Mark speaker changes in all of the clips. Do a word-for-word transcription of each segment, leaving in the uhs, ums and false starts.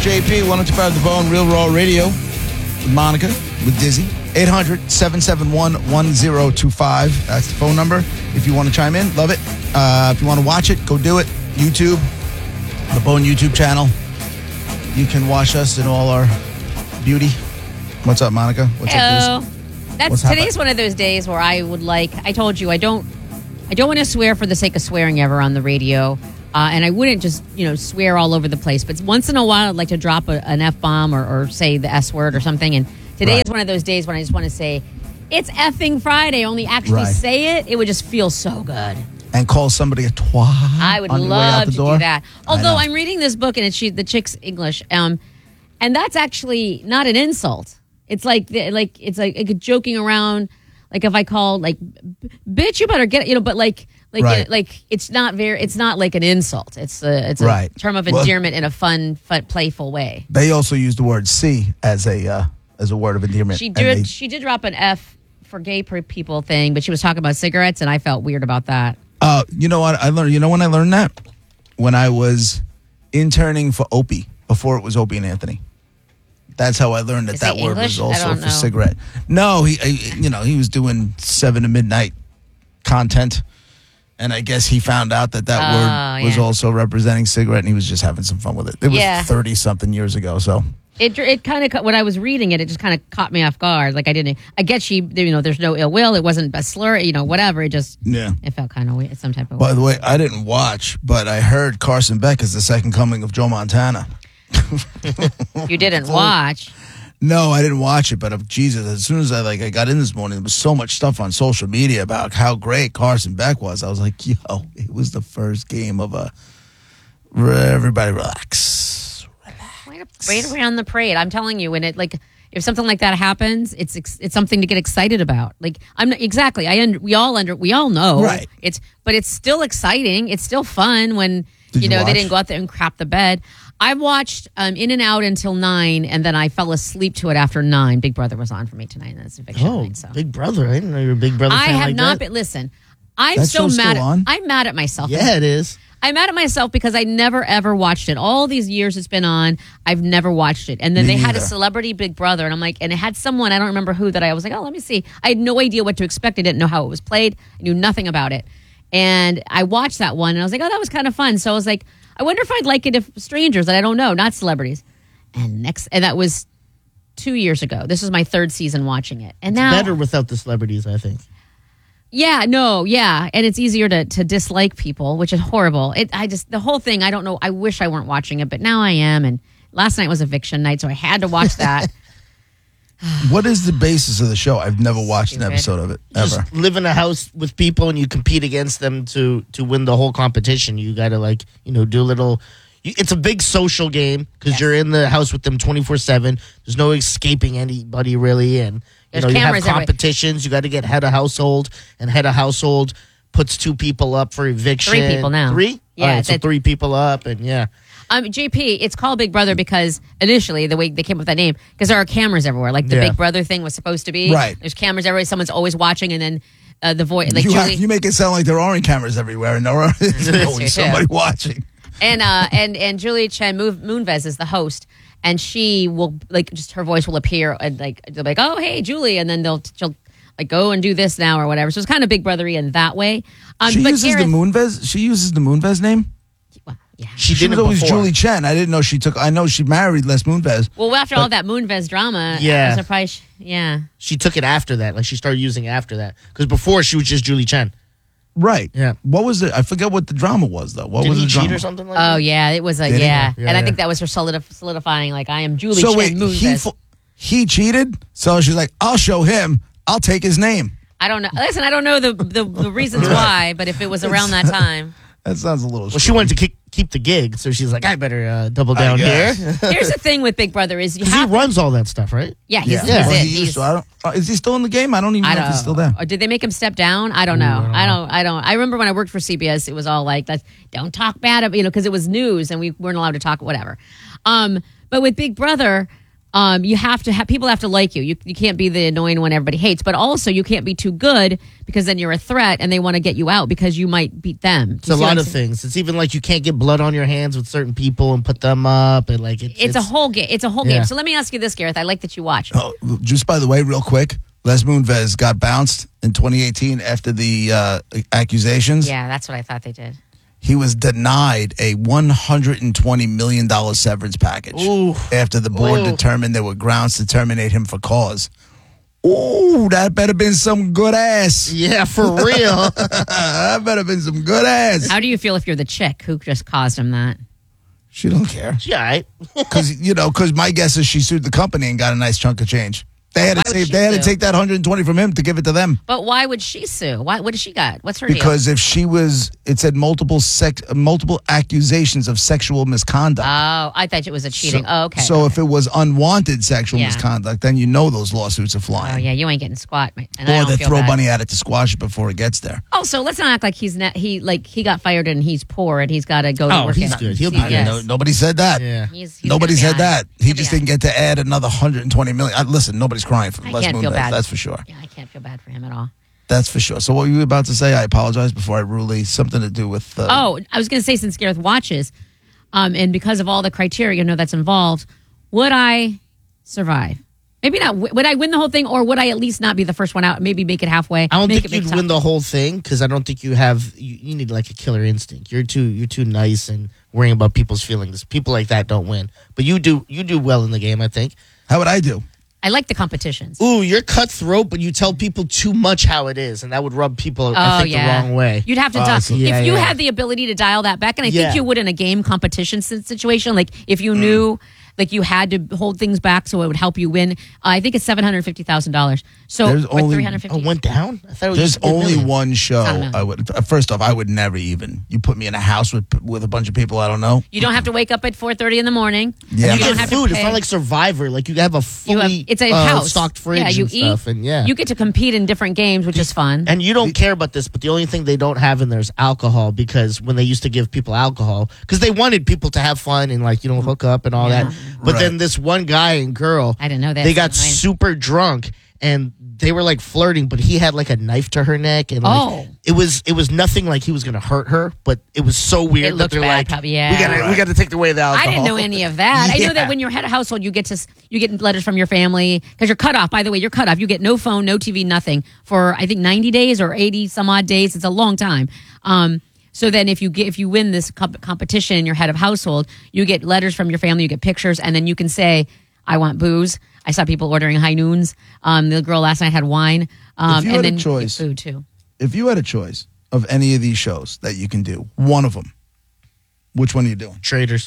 Speaker 1: J P, one oh two point five The Bone, Real Raw Radio with Monica, with Dizzy. eight hundred, seven seven one, one oh two five. That's the phone number. If you want to chime in, love it. Uh, if you want to watch it, go do it. YouTube, The Bone YouTube channel. You can watch us in all our beauty. What's up, Monica? What's
Speaker 2: Hello.
Speaker 1: up, Diz?
Speaker 2: That's
Speaker 1: What's
Speaker 2: today's
Speaker 1: happening?
Speaker 2: one of those days where I would like. I told you I don't. I don't want to swear for the sake of swearing ever on the radio, uh, and I wouldn't just you know swear all over the place. But once in a while, I'd like to drop a, an F bomb or, or say the S word or something. And today
Speaker 1: Right.
Speaker 2: is one of those days when I just want to say, "It's effing Friday." Only actually
Speaker 1: Right.
Speaker 2: say it, it would just feel so good.
Speaker 1: And call somebody a twat.
Speaker 2: I would
Speaker 1: on your way out
Speaker 2: love
Speaker 1: the
Speaker 2: to
Speaker 1: door.
Speaker 2: do that.
Speaker 1: I
Speaker 2: Although
Speaker 1: know.
Speaker 2: I'm reading this book and it's she, the chick's English, um, and that's actually not an insult. It's like the- like it's like, like joking around. Like if I called like, bitch, you better get it, you know. But like like
Speaker 1: Right.
Speaker 2: it, like it's not very. It's not like an insult. It's a it's a
Speaker 1: Right.
Speaker 2: term of
Speaker 1: Well-
Speaker 2: endearment in a fun, fun, playful way.
Speaker 1: They also use the word "C" as a uh, as a word of endearment.
Speaker 2: She
Speaker 1: And
Speaker 2: did
Speaker 1: they-
Speaker 2: she did drop an F for gay per- people thing, but she was talking about cigarettes, and I felt weird about that.
Speaker 1: Uh, you know what I learned? You know when I learned that? When I was interning for Opie, before it was Opie and Anthony. That's how I learned that
Speaker 2: Is
Speaker 1: that
Speaker 2: he
Speaker 1: word
Speaker 2: English?
Speaker 1: was
Speaker 2: I
Speaker 1: also
Speaker 2: don't
Speaker 1: for
Speaker 2: know.
Speaker 1: cigarette. No, he, I- you know, he was doing seven to midnight content, and I guess he found out that that
Speaker 2: Oh,
Speaker 1: word was
Speaker 2: yeah.
Speaker 1: also representing cigarette, and he was just having some fun with it. It was
Speaker 2: Yeah.
Speaker 1: thirty something years ago, so.
Speaker 2: It it kind of when I was reading it, it just kind of caught me off guard. Like I didn't. I guess she, you know, there's no ill will. It wasn't a slur, you know, whatever. It just,
Speaker 1: Yeah.
Speaker 2: it felt kind of weird, some type of.
Speaker 1: By
Speaker 2: way.
Speaker 1: the way, I didn't watch, but I heard Carson Beck is the second coming of Joe Montana.
Speaker 2: You didn't watch.
Speaker 1: No, I didn't watch it, but of Jesus, as soon as I like I got in this morning, there was so much stuff on social media about how great Carson Beck was. I was like, yo, it was the first game of a everybody relax.
Speaker 2: Right, right around the parade. I'm telling you, when it like if something like that happens, it's ex- it's something to get excited about. Like I'm not, exactly. I under, we all under we all know
Speaker 1: Right.
Speaker 2: It's but it's still exciting. It's still fun when
Speaker 1: Did
Speaker 2: you
Speaker 1: you
Speaker 2: know they
Speaker 1: watch?
Speaker 2: didn't go out there and crap the bed. I watched um, In and Out until nine, and then I fell asleep to it after nine. Big Brother was on for me tonight, and that's eviction
Speaker 3: Oh,
Speaker 2: night. So
Speaker 3: Big Brother. I didn't know you were a Big Brother
Speaker 2: I
Speaker 3: fan
Speaker 2: have
Speaker 3: like
Speaker 2: not
Speaker 3: that.
Speaker 2: been. Listen, I'm
Speaker 1: That
Speaker 2: so
Speaker 1: show's
Speaker 2: mad.
Speaker 1: still
Speaker 2: At,
Speaker 1: on?
Speaker 2: I'm mad at myself.
Speaker 3: Yeah, it is.
Speaker 2: I'm mad at myself because I never ever watched it. All these years it's been on, I've never watched it. And then
Speaker 1: Me
Speaker 2: they had a
Speaker 1: neither.
Speaker 2: celebrity Big Brother, and I'm like, and it had someone, I don't remember who, that I was like, oh, let me see. I had no idea what to expect. I didn't know how it was played. I knew nothing about it. And I watched that one, and I was like, oh, that was kind of fun. So I was like, I wonder if I'd like it if strangers that I don't know, not celebrities. And next, and that was two years ago. This was my third season watching it, and now
Speaker 3: Better without the celebrities, I think.
Speaker 2: yeah, no, yeah, and it's easier to, to dislike people, which is horrible. It, I just the whole thing. I don't know. I wish I weren't watching it, but now I am. And last night was eviction night, so I had to watch that.
Speaker 1: What is the basis of the show? I've never watched an
Speaker 2: Stupid.
Speaker 1: episode of it ever.
Speaker 3: Just live in a house with people and you compete against them to to win the whole competition. You got to like you know do a little. You, it's a big social game because
Speaker 2: Yes.
Speaker 3: you're in the house with them twenty-four seven. There's no escaping anybody really, and you
Speaker 2: There's
Speaker 3: know you have
Speaker 2: cameras everywhere.
Speaker 3: competitions. You got to get head of household, and head of household puts two people up for eviction.
Speaker 2: Three people now.
Speaker 3: Three?
Speaker 2: Yeah,
Speaker 3: All right, so
Speaker 2: that-
Speaker 3: three people up, and yeah.
Speaker 2: Um, J P, it's called Big Brother because initially the way they came up with that name, because there are cameras everywhere. Like the
Speaker 3: Yeah.
Speaker 2: Big Brother thing was supposed to be.
Speaker 1: Right.
Speaker 2: There's cameras everywhere. Someone's always watching, and then uh, the voice, like
Speaker 1: you,
Speaker 2: Julie,
Speaker 1: have, you make it sound like there aren't cameras everywhere, and there are there's
Speaker 2: true,
Speaker 1: always
Speaker 2: too.
Speaker 1: somebody watching.
Speaker 2: and uh, and and Julia Chen Moon- Moonves is the host, and she will like just her voice will appear and like they'll be like, oh hey Julie, and then they'll she'll like go and do this now or whatever. So it's kind of Big Brothery in that way. Um,
Speaker 1: She
Speaker 2: but
Speaker 1: uses
Speaker 2: Gareth-
Speaker 1: the Moonves. She uses the Moonves name.
Speaker 2: well, yeah.
Speaker 3: She,
Speaker 1: She
Speaker 3: did
Speaker 1: was
Speaker 3: it
Speaker 1: always
Speaker 3: before.
Speaker 1: Julie Chen. I didn't know she took. I know she married Les Moonves.
Speaker 2: Well, after all that Moonves drama,
Speaker 3: Yeah.
Speaker 2: I'm surprised. She, yeah.
Speaker 3: She took it after that. Like she started using it after that because before she was just Julie Chen.
Speaker 1: Right.
Speaker 3: Yeah.
Speaker 1: What was it? I forget what the drama was though. What
Speaker 3: Did
Speaker 1: was
Speaker 3: he
Speaker 1: the
Speaker 3: cheat
Speaker 1: drama?
Speaker 3: or something like that?
Speaker 2: Oh yeah, it was a
Speaker 1: Did he?
Speaker 2: yeah.
Speaker 3: Yeah,
Speaker 2: and I
Speaker 3: yeah.
Speaker 2: think that was her solidif- solidifying. Like I am Julie
Speaker 1: So
Speaker 2: Chen
Speaker 1: wait,
Speaker 2: Moonves.
Speaker 1: he fo- he cheated. So she's like, I'll show him. I'll take his name.
Speaker 2: I don't know. Listen, I don't know the the, the reasons why, but if it was around that time.
Speaker 1: That sounds a little.
Speaker 3: Well, she wanted to keep, keep the gig, so she's like, I better uh, double down here.
Speaker 1: guess.
Speaker 2: Here's the thing with Big Brother is you
Speaker 3: Because he
Speaker 2: have
Speaker 3: runs all that stuff, right?
Speaker 2: yeah he's,
Speaker 1: Yeah.
Speaker 2: he's
Speaker 3: Yeah.
Speaker 2: it.
Speaker 1: Well, he
Speaker 2: He's-
Speaker 1: used to. I don't, uh, is he still in the game? I don't even
Speaker 2: I
Speaker 1: know
Speaker 2: don't
Speaker 1: if he's still there.
Speaker 2: Or did they make him step down? I don't know. I don't. I don't. I remember when I worked for C B S, it was all like, "Let's don't talk bad," of, you know, because it was news and we weren't allowed to talk whatever. Um, but with Big Brother, Um, you have to have people have to like you. you. You can't be the annoying one everybody hates, but also you can't be too good because then you're a threat and they want to get you out because you might beat them.
Speaker 3: It's a lot of things. It's even like you can't get blood on your hands with certain people and put them up, and like it,
Speaker 2: It's, it's a whole game. It's a whole
Speaker 3: Yeah.
Speaker 2: game. So let me ask you this, Gareth. I like that you watch.
Speaker 1: Oh, just by the way, real quick, Les Moonves got bounced in twenty eighteen after the uh, accusations.
Speaker 2: Yeah, that's what I thought they did.
Speaker 1: He was denied a one hundred twenty million dollars severance package
Speaker 3: Ooh.
Speaker 1: after the board
Speaker 3: Ooh.
Speaker 1: determined there were grounds to terminate him for cause. Ooh, that better been some good ass.
Speaker 3: Yeah, for real.
Speaker 1: That better been some good ass.
Speaker 2: How do you feel if you're the chick who just caused him that?
Speaker 1: She don't care.
Speaker 3: Yeah, all right.
Speaker 1: Because, you know, because my guess is she sued the company and got a nice chunk of change. They had to
Speaker 3: Why would
Speaker 1: save,
Speaker 3: she
Speaker 1: they had to
Speaker 3: sue?
Speaker 1: take that one hundred twenty from him to give it to them.
Speaker 2: But why would she sue? Why? What does she got? What's her deal?
Speaker 1: Because if she was, it said multiple sex, multiple accusations of sexual misconduct.
Speaker 2: Oh, I thought it was a cheating.
Speaker 1: So,
Speaker 2: oh, okay.
Speaker 1: So if it was unwanted sexual
Speaker 2: Yeah.
Speaker 1: misconduct, then you know those lawsuits are flying.
Speaker 2: Oh yeah, you ain't getting squat, mate. And I
Speaker 1: Or
Speaker 2: don't
Speaker 1: they
Speaker 2: feel
Speaker 1: throw
Speaker 2: bad.
Speaker 1: money at it to squash it before it gets there.
Speaker 2: Oh, so let's not act like he's not. He like he got fired and he's poor and he's got to go to
Speaker 3: Oh,
Speaker 2: work.
Speaker 3: he's
Speaker 2: at-
Speaker 3: good. He'll be
Speaker 2: Yes.
Speaker 3: good.
Speaker 1: No, nobody said that.
Speaker 3: Yeah.
Speaker 2: He's, he's
Speaker 1: Nobody
Speaker 2: gonna be
Speaker 1: said
Speaker 2: on.
Speaker 1: that.
Speaker 2: He's
Speaker 1: He
Speaker 2: gonna
Speaker 1: just
Speaker 2: be on.
Speaker 1: didn't get to add another one hundred twenty million. Uh, listen, nobody's crying for
Speaker 2: I
Speaker 1: Les
Speaker 2: can't feel
Speaker 1: Moonves.
Speaker 2: bad.
Speaker 1: That's for sure.
Speaker 2: Yeah, I can't feel bad for him at all.
Speaker 1: That's for sure. So what were you about to say? I apologize before I rudely something to do with. Uh,
Speaker 2: Oh, I was going to say since Gareth watches, um, and because of all the criteria you know that's involved, would I survive? Maybe not. W- Would I win the whole thing, or would I at least not be the first one out? Maybe make it halfway.
Speaker 3: I don't
Speaker 2: make
Speaker 3: think
Speaker 2: it make
Speaker 3: you'd
Speaker 2: some-
Speaker 3: win the whole thing because I don't think you have. You, you need like a killer instinct. You're too. You're too nice and worrying about people's feelings. People like that don't win. But you do. You do well in the game, I think.
Speaker 1: How would I do?
Speaker 2: I like the competitions.
Speaker 3: Ooh, you're cutthroat, but you tell people too much how it is, and that would rub people,
Speaker 2: Oh
Speaker 3: I think,
Speaker 2: yeah,
Speaker 3: the wrong way.
Speaker 2: You'd have to
Speaker 1: Oh,
Speaker 2: dial.
Speaker 1: so-
Speaker 3: yeah,
Speaker 2: if you
Speaker 3: yeah.
Speaker 2: had the ability to dial that back, and I
Speaker 3: Yeah.
Speaker 2: think you would in a game competition si- situation, like if you knew. Like you had to hold things back so it would help you win. Uh, I think it's seven hundred fifty thousand dollars. So
Speaker 1: There's
Speaker 2: or
Speaker 1: only-
Speaker 2: three hundred fifty.
Speaker 3: Oh, it went down. I thought it was
Speaker 1: There's
Speaker 3: just a
Speaker 1: only
Speaker 3: million.
Speaker 1: one show.
Speaker 2: It's not a million.
Speaker 1: I would. uh, First off, I would never even. You put me in a house with with a bunch of people I don't know.
Speaker 2: You don't have to wake up at four thirty in the morning.
Speaker 1: Yeah.
Speaker 3: You
Speaker 2: you
Speaker 3: get
Speaker 2: don't have
Speaker 3: food.
Speaker 2: to
Speaker 3: It's
Speaker 2: pay.
Speaker 3: not like Survivor. Like you have a
Speaker 2: You
Speaker 3: fully
Speaker 2: have, it's a
Speaker 3: uh,
Speaker 2: house
Speaker 3: stocked fridge
Speaker 2: Yeah, you
Speaker 3: and
Speaker 2: eat.
Speaker 3: stuff, and yeah,
Speaker 2: you get to compete in different games, which is fun.
Speaker 3: And you don't care about this, but the only thing they don't have in there is alcohol because when they used to give people alcohol, because they wanted people to have fun and like, you know, hook up and all
Speaker 2: Yeah.
Speaker 3: that. But
Speaker 1: Right.
Speaker 3: then this one guy and girl,
Speaker 2: I didn't know that.
Speaker 3: they got
Speaker 2: That's annoying.
Speaker 3: super drunk and they were like flirting, but he had like a knife to her neck and like,
Speaker 2: Oh.
Speaker 3: it was it was nothing like he was gonna hurt her, but it was so weird
Speaker 2: It
Speaker 3: that
Speaker 2: looked
Speaker 3: they're
Speaker 2: bad,
Speaker 3: like,
Speaker 2: probably, yeah.
Speaker 3: we gotta we gotta take away the alcohol.
Speaker 2: I didn't know any of that. I know
Speaker 3: Yeah.
Speaker 2: that when you're head of household, you get to s- you get letters from your family because you're cut off. By the way, you're cut off. You get no phone, no T V, nothing for I think ninety days or eighty some odd days. It's a long time. Um, so then if you get if you win this comp- competition and you're head of household, you get letters from your family, you get pictures, and then you can say, "I want booze." I saw people ordering high noons. Um, the girl last night had wine. Um,
Speaker 1: If you
Speaker 2: and
Speaker 1: had a
Speaker 2: then you get
Speaker 1: choice-
Speaker 2: food too.
Speaker 1: If you had a choice of any of these shows that you can do, one of them, which one are you doing?
Speaker 3: Traders.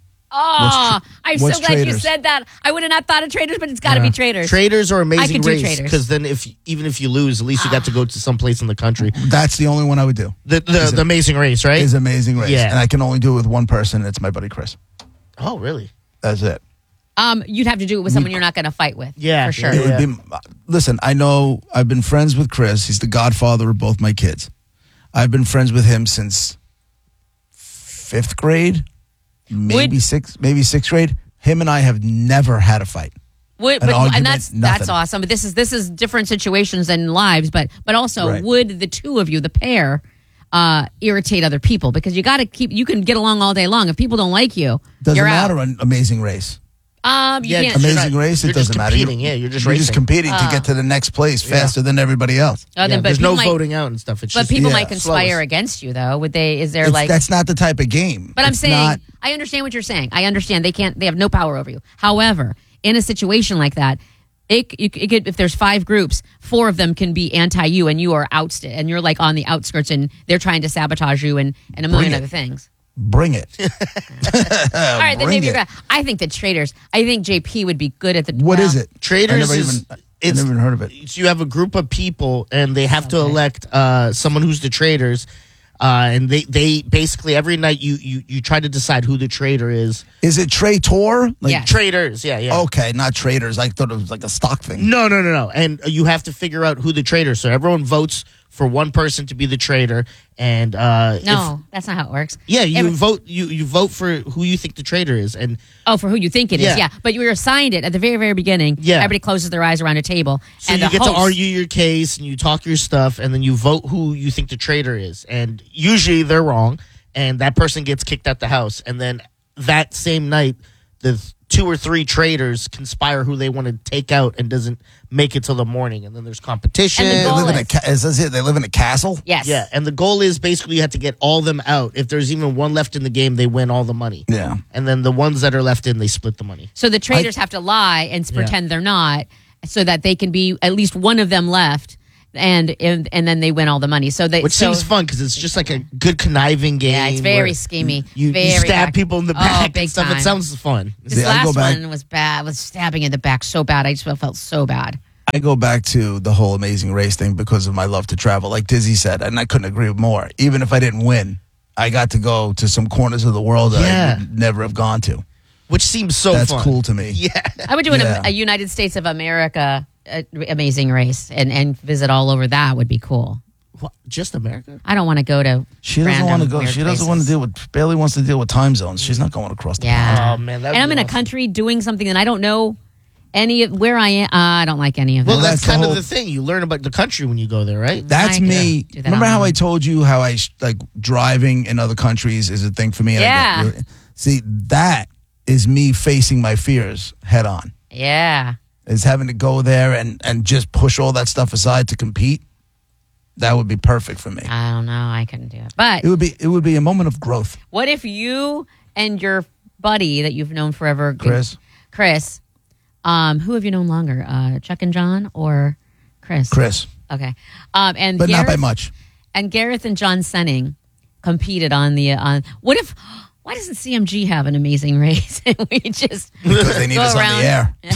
Speaker 2: Oh, I'm so
Speaker 1: what's
Speaker 2: glad you
Speaker 1: Traders?
Speaker 2: said that. I would have not thought of traders, but it's got to be traders.
Speaker 3: Traders or Amazing
Speaker 2: could do
Speaker 3: Race,
Speaker 2: Traders.
Speaker 3: because then if even if you lose, at least you got to go to some place in the country.
Speaker 1: That's the only one I would do.
Speaker 3: The the, the Amazing Race, right?
Speaker 1: Is Amazing Race,
Speaker 3: Yeah.
Speaker 1: and I can only do it with one person. It's my buddy Chris.
Speaker 3: Oh, really?
Speaker 1: That's it.
Speaker 2: Um, you'd have to do it with someone you're not going to fight with.
Speaker 3: Yeah,
Speaker 2: for sure.
Speaker 1: It
Speaker 3: yeah.
Speaker 1: would be. Listen, I know. I've been friends with Chris. He's the godfather of both my kids. I've been friends with him since fifth grade, maybe
Speaker 2: Would-
Speaker 1: sixth, maybe sixth grade. Him and I have never had a fight.
Speaker 2: Would,
Speaker 1: An
Speaker 2: but,
Speaker 1: argument,
Speaker 2: and that's
Speaker 1: nothing.
Speaker 2: that's awesome. But this is this is different situations and lives. But but also,
Speaker 1: Right.
Speaker 2: would the two of you, the pair, uh, irritate other people? Because you got to keep. You can get along all day long. If people don't like you,
Speaker 1: Doesn't
Speaker 2: you're
Speaker 1: matter
Speaker 2: out.
Speaker 1: on Amazing Race.
Speaker 2: Um, you
Speaker 3: Yeah,
Speaker 2: can't.
Speaker 3: Amazing-
Speaker 1: Amazing
Speaker 3: not-
Speaker 1: Race,
Speaker 3: you're
Speaker 1: it
Speaker 3: just
Speaker 1: doesn't matter.
Speaker 3: competing, yeah, you're just
Speaker 1: you're just
Speaker 3: racing.
Speaker 1: competing to get to the next place faster than everybody else.
Speaker 2: Oh, then-
Speaker 3: Yeah,
Speaker 2: but
Speaker 3: there's
Speaker 2: people
Speaker 3: no
Speaker 2: might-
Speaker 3: voting out and stuff. It's
Speaker 2: But
Speaker 3: just
Speaker 2: people
Speaker 1: yeah,
Speaker 2: might conspire
Speaker 3: slowest.
Speaker 2: against you, though. Would they? Is there
Speaker 1: It's-
Speaker 2: like?
Speaker 1: that's not the type of game.
Speaker 2: But I'm
Speaker 1: It's
Speaker 2: saying,
Speaker 1: not-
Speaker 2: I understand what you're saying. I understand they can't. They have no power over you. However, in a situation like that, it, it, it could, if there's five groups, four of them can be anti you, and you are ousted, and you're like on the outskirts, and they're trying to sabotage you, and, and a million
Speaker 1: Bring it.
Speaker 2: other things.
Speaker 1: Bring it.
Speaker 2: All right, then
Speaker 1: Bring
Speaker 2: maybe you're
Speaker 1: it.
Speaker 2: gonna. I think the traders. I think J P would be good at the.
Speaker 1: What
Speaker 2: well,
Speaker 1: is it?
Speaker 3: Traders
Speaker 1: I never
Speaker 3: is-
Speaker 1: even, I
Speaker 3: it's-
Speaker 1: never even heard of it.
Speaker 3: So you have a group of people, and they have to
Speaker 2: Okay.
Speaker 3: elect uh, someone who's the traders. Uh, and they, they basically every night you, you you try to decide who the trader is.
Speaker 1: Is it Traitor? Like,
Speaker 2: Yeah.
Speaker 3: Traders, yeah, yeah.
Speaker 1: Okay, not traders. I thought it was like a stock thing.
Speaker 3: No, no, no, no. And you have to figure out who the trader is. So everyone votes for one person to be the traitor, and uh,
Speaker 2: No,
Speaker 3: if,
Speaker 2: that's not how it works.
Speaker 3: yeah, you
Speaker 2: Every-
Speaker 3: vote you you vote for who you think the traitor is, and
Speaker 2: Oh, for who you think it is,
Speaker 3: Yeah.
Speaker 2: yeah. But you were assigned it at the very, very beginning.
Speaker 3: Yeah.
Speaker 2: Everybody closes their eyes around a table.
Speaker 3: so
Speaker 2: and
Speaker 3: you
Speaker 2: the
Speaker 3: get to
Speaker 2: host-
Speaker 3: argue your case and you talk your stuff, and then you vote who you think the traitor is, and usually they're wrong, and that person gets kicked out the house, and then that same night, the two or three traitors conspire who they want to take out and doesn't make it till the morning, and then there's competition.
Speaker 2: And the
Speaker 1: They
Speaker 2: goal
Speaker 1: live in a
Speaker 2: is-
Speaker 1: ca- is this it? They live in a castle.
Speaker 2: Yes.
Speaker 3: Yeah, and the goal is basically you have to get all them out. If there's even one left in the game, they win all the money.
Speaker 1: Yeah.
Speaker 3: And then the ones that are left in, they split the money.
Speaker 2: So the traitors have to lie and s- pretend they're not, so that they can be at least one of them left, and and, and then they win all the money. So they
Speaker 3: Which
Speaker 2: so,
Speaker 3: seems fun because it's just like a good conniving game.
Speaker 2: Yeah, it's very
Speaker 3: where
Speaker 2: schemy.
Speaker 3: You,
Speaker 2: very
Speaker 3: you stab
Speaker 2: back-
Speaker 3: people in the
Speaker 2: Oh,
Speaker 3: back
Speaker 2: big
Speaker 3: and stuff.
Speaker 2: time.
Speaker 3: It sounds fun.
Speaker 2: This
Speaker 1: See, I go
Speaker 2: last
Speaker 1: back-
Speaker 2: one was bad. Was stabbing in the back so bad. I just felt, felt so bad.
Speaker 1: I go back to the whole Amazing Race thing because of my love to travel. Like Dizzy said, and I couldn't agree more. Even if I didn't win, I got to go to some corners of the world that
Speaker 3: Yeah.
Speaker 1: I would never have gone to.
Speaker 3: Which seems so
Speaker 1: That's
Speaker 3: fun.
Speaker 1: cool to me.
Speaker 3: Yeah.
Speaker 2: I would do an,
Speaker 1: Yeah.
Speaker 2: a United States of America uh, Amazing Race and, and visit all over. That would be cool.
Speaker 3: What, just America?
Speaker 2: I don't want to go to.
Speaker 1: She doesn't
Speaker 2: random
Speaker 1: want to go.
Speaker 2: weird
Speaker 1: She doesn't want to
Speaker 2: places.
Speaker 1: deal with. Bailey wants to deal with time zones. She's not going across the pond.
Speaker 2: Yeah.
Speaker 3: Oh, man, that would
Speaker 2: And I'm
Speaker 3: be
Speaker 2: in a
Speaker 3: awesome.
Speaker 2: country doing something that I don't know any of where I am. Uh, I don't like any of
Speaker 3: Well,
Speaker 2: that.
Speaker 1: Well,
Speaker 3: that's,
Speaker 1: that's the
Speaker 3: kind
Speaker 1: whole-
Speaker 3: of the thing. You learn about the country when you go there, right?
Speaker 1: That's
Speaker 2: I
Speaker 1: me.
Speaker 2: could do that
Speaker 1: Remember how
Speaker 2: online.
Speaker 1: I told you how I sh- like driving in other countries is a thing for me? and I
Speaker 2: Yeah.
Speaker 1: get really- see, that is me facing my fears head on.
Speaker 2: Yeah.
Speaker 1: Is having to go there and and just push all that stuff aside to compete. That would be perfect for me.
Speaker 2: I don't know. I couldn't do it. But
Speaker 1: It would be it would be a moment of growth.
Speaker 2: what if you and your buddy that you've known forever,
Speaker 1: Chris.
Speaker 2: Chris, um, who have you known longer, uh, Chuck and John or Chris?
Speaker 1: Chris,
Speaker 2: Okay. Um, and
Speaker 1: but not by
Speaker 2: Gareth-
Speaker 1: much.
Speaker 2: And Gareth and John Senning competed on the on. What if? Why doesn't C M G have an amazing race? And we just
Speaker 1: Because they need
Speaker 2: go
Speaker 1: us
Speaker 2: around.
Speaker 1: on the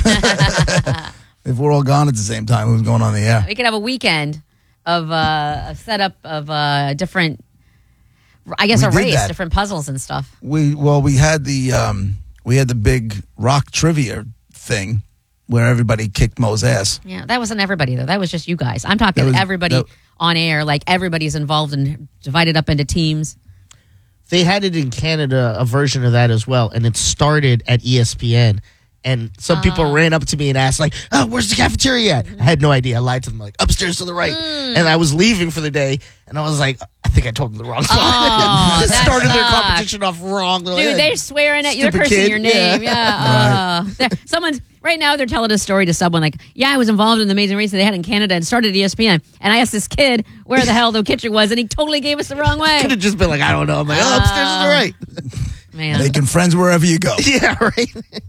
Speaker 1: air. If we're all gone at the same time, who's going on the air?
Speaker 2: We could have a weekend of uh, a setup of uh, different. I guess
Speaker 1: We
Speaker 2: a
Speaker 1: did
Speaker 2: race,
Speaker 1: that.
Speaker 2: different puzzles and stuff.
Speaker 1: We well, we had the um, we had the big rock trivia thing where everybody kicked Mo's ass.
Speaker 2: Yeah, that wasn't everybody though. That was just you guys. I'm talking
Speaker 1: That was-
Speaker 2: everybody
Speaker 1: that-
Speaker 2: on air. Like everybody's involved and divided up into teams.
Speaker 3: They had it in Canada, a version of that as well, and it started at E S P N. And some people ran up to me and asked, like, oh, where's the cafeteria at? I had no idea. I lied to them, like, upstairs to the right.
Speaker 2: Mm.
Speaker 3: And I was leaving for the day, and I was like, I think I told them the wrong spot.
Speaker 2: Oh,
Speaker 3: Just
Speaker 2: that
Speaker 3: started their
Speaker 2: sucks.
Speaker 3: competition off wrong. They're
Speaker 2: Dude,
Speaker 3: like,
Speaker 2: they're swearing at you. They're
Speaker 3: Stupid
Speaker 2: cursing
Speaker 3: kid.
Speaker 2: your name.
Speaker 3: Yeah.
Speaker 2: Yeah. Uh, they're- someone's right now. They're telling a story to someone like, "Yeah, I was involved in the amazing race that they had in Canada and started at E S P N." And I asked this kid where the hell the kitchen was, and he totally gave us the wrong way.
Speaker 3: could have just been like, I don't know. I'm like, oh, upstairs to the right.
Speaker 2: Man,
Speaker 1: Making friends wherever you go.
Speaker 3: Yeah, right.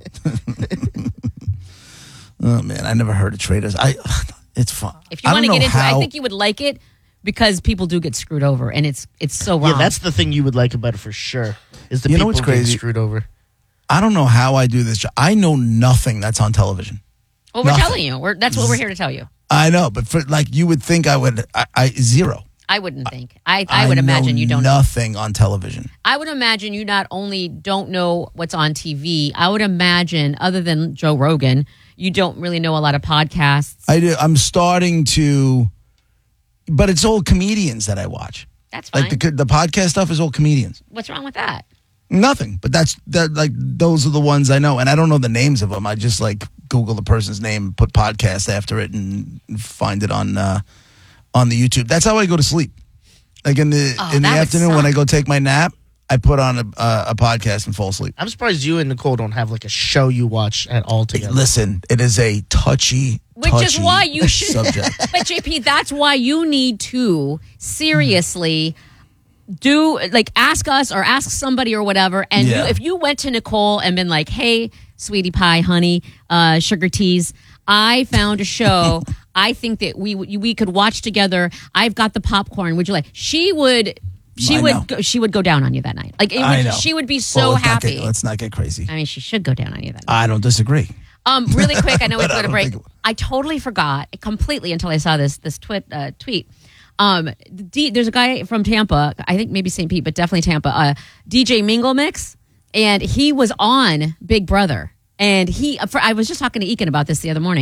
Speaker 1: Oh man, I never heard of traders. I, it's fun.
Speaker 2: if you
Speaker 1: I
Speaker 2: want
Speaker 1: don't
Speaker 2: to get
Speaker 1: know
Speaker 2: into
Speaker 1: how,
Speaker 2: it, I think you would like it because people do get screwed over, and it's it's so wrong.
Speaker 3: Yeah, that's the thing you would like about it for sure. Is the
Speaker 1: You know
Speaker 3: people
Speaker 1: what's
Speaker 3: getting
Speaker 1: crazy?
Speaker 3: screwed over.
Speaker 1: I don't know how I do this. job. I know nothing that's on television.
Speaker 2: well, we're
Speaker 1: nothing.
Speaker 2: telling you. We're, that's what we're here to tell you.
Speaker 1: I know, but for like you would think I would. I, I zero.
Speaker 2: I wouldn't think. I I would
Speaker 1: know
Speaker 2: imagine you don't know.
Speaker 1: nothing on television.
Speaker 2: I would imagine you not only don't know what's on T V, I would imagine, other than Joe Rogan, you don't really know a lot of podcasts.
Speaker 1: I do. I'm starting to, but it's all comedians that I watch.
Speaker 2: That's fine.
Speaker 1: Like the the podcast stuff is all comedians.
Speaker 2: What's wrong with that?
Speaker 1: Nothing, but that's that. Like those are the ones I know, and I don't know the names of them. I just like Google the person's name, put podcast after it, and find it on uh, on the YouTube. That's how I go to sleep. Like in the
Speaker 2: Oh,
Speaker 1: in the
Speaker 2: that would
Speaker 1: afternoon when
Speaker 2: suck.
Speaker 1: I go take my nap, I put on a uh, a podcast and fall asleep.
Speaker 3: I'm surprised you and Nicole don't have like a show you watch at all together.
Speaker 1: Listen, it is a touchy,
Speaker 2: Which is
Speaker 1: touchy
Speaker 2: why you should.
Speaker 1: subject.
Speaker 2: But J P, that's why you need to seriously do like ask us or ask somebody or whatever. And
Speaker 1: Yeah.
Speaker 2: you, if you went to Nicole and been like, "Hey, sweetie pie, honey, uh, sugar teas, I found a show. I think that we we could watch together. I've got the popcorn. Would you like?" She would. She
Speaker 1: I know.
Speaker 2: would. Go, she would go down on you that night. Like it
Speaker 1: I
Speaker 2: would,
Speaker 1: know.
Speaker 2: she would be so
Speaker 1: Well, let's not
Speaker 2: happy.
Speaker 1: get- let's not get crazy.
Speaker 2: I mean, she should go down on you that night.
Speaker 1: I don't disagree.
Speaker 2: Um, really quick, I know we have
Speaker 1: But
Speaker 2: to
Speaker 1: I
Speaker 2: go to
Speaker 1: don't
Speaker 2: break.
Speaker 1: think it-
Speaker 2: I totally forgot completely until I saw this this twit, uh, tweet. Um, D, there's a guy from Tampa, I think maybe Saint Pete, but definitely Tampa. Uh, D J Mingle Mix, and he was on Big Brother, and he. For, I was just talking to Ekin about this the other morning,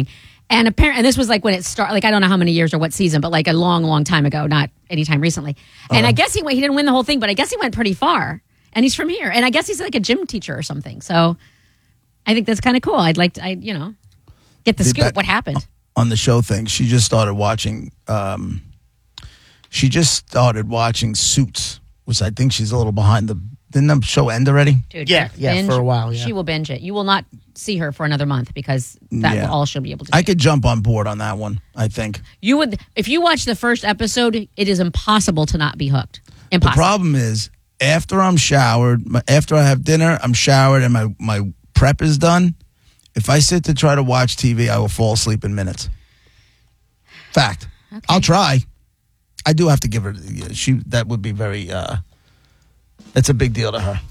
Speaker 2: And apparently, and this was like when it started, like I don't know how many years or what season, but like a long, long time ago, not anytime recently. And
Speaker 1: Uh-huh.
Speaker 2: I guess he went, he didn't win the whole thing, but I guess he went pretty far. And he's from here. And I guess he's like a gym teacher or something. So I think that's kind of cool. I'd like to, I, you know, get the
Speaker 1: Did
Speaker 2: scoop.
Speaker 1: that-
Speaker 2: What happened?
Speaker 1: On the show thing, she just started watching. Um, she just started watching Suits, which I think she's a little behind the. Didn't the show end already?
Speaker 2: Dude,
Speaker 3: Yeah, yeah,
Speaker 2: binge-
Speaker 3: for a while, yeah.
Speaker 2: She will binge it. You will not see her for another month because that's
Speaker 1: Yeah.
Speaker 2: all she'll be able to do.
Speaker 1: I could jump on board on that one. I think
Speaker 2: You would, if you watch the first episode, it is impossible to not be hooked.
Speaker 1: the
Speaker 2: Impossible.
Speaker 1: problem is after I'm showered, my, after I have dinner, I'm showered, and my my prep is done. If I sit to try to watch T V, I will fall asleep in minutes. Fact. I'll try. I do have to give her. She that would be very. Uh, that's a big deal to her.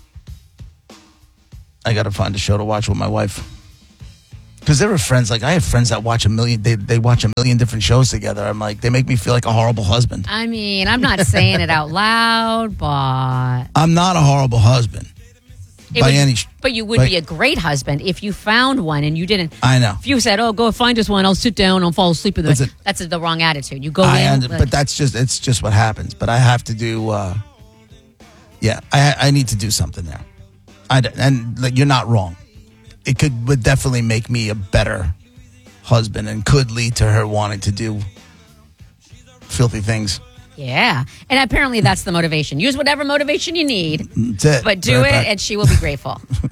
Speaker 1: I got to find a show to watch with my wife. Because there are friends, like I have friends that watch a million, they, they watch a million different shows together. I'm like, they make me feel like a horrible husband.
Speaker 2: I mean, I'm not saying it out loud, but
Speaker 1: I'm not a horrible husband.
Speaker 2: it
Speaker 1: By
Speaker 2: would-
Speaker 1: any sh-
Speaker 2: but you would
Speaker 1: by-
Speaker 2: be a great husband if you found one and you didn't.
Speaker 1: I know.
Speaker 2: If you said, "Oh, go find us one," I'll sit down, I'll fall asleep with
Speaker 1: That's
Speaker 2: it.
Speaker 1: it.
Speaker 2: That's the wrong attitude. You go
Speaker 1: I
Speaker 2: in,
Speaker 1: under,
Speaker 2: like-
Speaker 1: but that's just, it's just what happens. But I have to do, uh, yeah, I, I need to do something there. I, d- and like, you're not wrong. It could, would definitely make me a better husband and could lead to her wanting to do filthy things.
Speaker 2: yeah. And apparently, that's the motivation. Use whatever motivation you need,
Speaker 1: That's it.
Speaker 2: but do
Speaker 1: Right
Speaker 2: it,
Speaker 1: back.
Speaker 2: and she will be grateful.